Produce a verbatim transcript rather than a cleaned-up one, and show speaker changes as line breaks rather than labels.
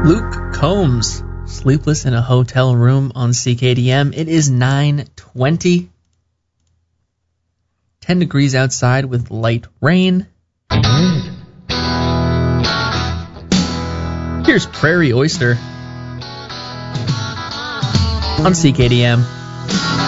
Luke Combs, Sleepless in a Hotel Room on C K D M. It is nine twenty. ten degrees outside with light rain. Here's Prairie Oyster on C K D M.